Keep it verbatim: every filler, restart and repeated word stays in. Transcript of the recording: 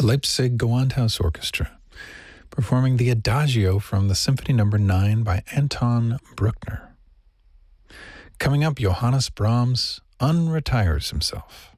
the Leipzig Gewandhaus Orchestra, performing the Adagio from the Symphony Number nine by Anton Bruckner. Coming up, Johannes Brahms unretires himself.